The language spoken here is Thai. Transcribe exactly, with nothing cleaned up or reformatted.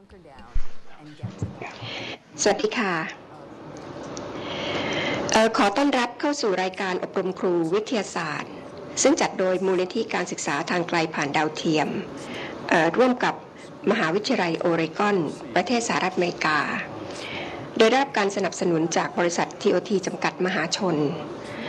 สวัสดีค่ะเอ่อขอต้อนรับเข้าสู่รายการอบรมครูวิทยาศาสตร์ซึ่งจัดโดยมูลนิธิการศึกษาทางไกลผ่านดาวเทียมเอ่อร่วมกับมหาวิทยาลัยโอเรกอนประเทศสหรัฐอเมริกาโดยได้รับการสนับสนุนจากบริษัท ที โอ ที จำกัดมหาชน